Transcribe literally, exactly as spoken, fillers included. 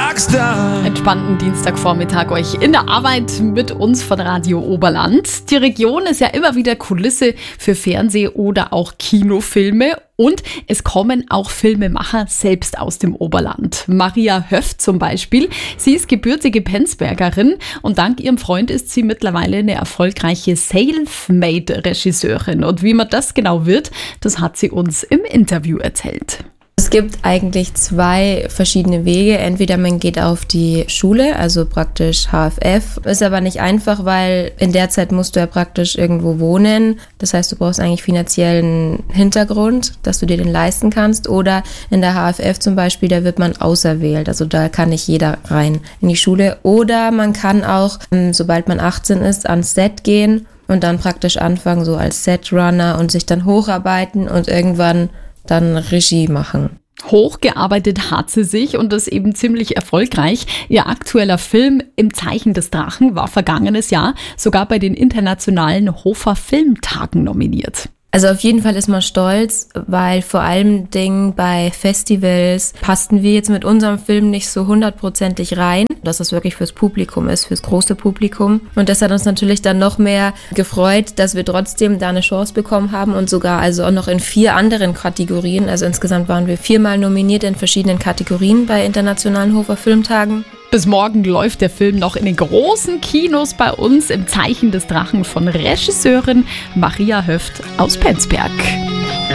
Rockstar. Entspannten Dienstagvormittag euch in der Arbeit mit uns von Radio Oberland. Die Region ist ja immer wieder Kulisse für Fernseh- oder auch Kinofilme. Und es kommen auch Filmemacher selbst aus dem Oberland. Maria Höft zum Beispiel. Sie ist gebürtige Penzbergerin und dank ihrem Freund ist sie mittlerweile eine erfolgreiche Selfmade-Regisseurin. Und wie man das genau wird, das hat sie uns im Interview erzählt. Es gibt eigentlich zwei verschiedene Wege. Entweder man geht auf die Schule, also praktisch H F F. Ist aber nicht einfach, weil in der Zeit musst du ja praktisch irgendwo wohnen. Das heißt, du brauchst eigentlich finanziellen Hintergrund, dass du dir den leisten kannst. Oder in der H F F zum Beispiel, da wird man auserwählt. Also da kann nicht jeder rein in die Schule. Oder man kann auch, sobald man achtzehn ist, ans Set gehen und dann praktisch anfangen, so als Setrunner und sich dann hocharbeiten und irgendwann dann Regie machen. Hochgearbeitet hat sie sich und das eben ziemlich erfolgreich. Ihr aktueller Film Im Zeichen des Drachen war vergangenes Jahr sogar bei den internationalen Hofer Filmtagen nominiert. Also auf jeden Fall ist man stolz, weil vor allem Dingen bei Festivals passten wir jetzt mit unserem Film nicht so hundertprozentig rein, dass es wirklich fürs Publikum ist, fürs große Publikum. Und das hat uns natürlich dann noch mehr gefreut, dass wir trotzdem da eine Chance bekommen haben und sogar also auch noch in vier anderen Kategorien. Also insgesamt waren wir viermal nominiert in verschiedenen Kategorien bei internationalen Hofer Filmtagen. Bis morgen läuft der Film noch in den großen Kinos bei uns. Im Zeichen des Drachen von Regisseurin Maria Höft aus Penzberg.